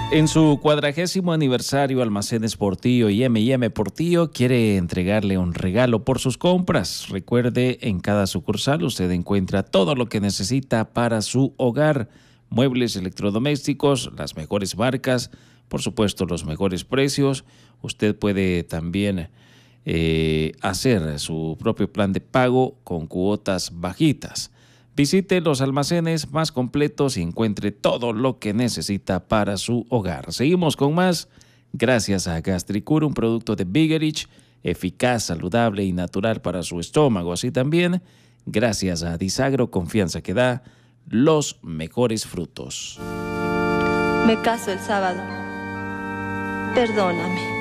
En su 40º aniversario, Almacenes Portillo y M&M Portillo quiere entregarle un regalo por sus compras. Recuerde, en cada sucursal usted encuentra todo lo que necesita para su hogar. Muebles, electrodomésticos, las mejores marcas, por supuesto los mejores precios. Usted puede también hacer su propio plan de pago con cuotas bajitas. Visite los almacenes más completos y encuentre todo lo que necesita para su hogar. Seguimos con más. Gracias a Gastricure, un producto de Bigerich, eficaz, saludable y natural para su estómago. Así también, gracias a Disagro, confianza que da los mejores frutos. Me caso el sábado. Perdóname.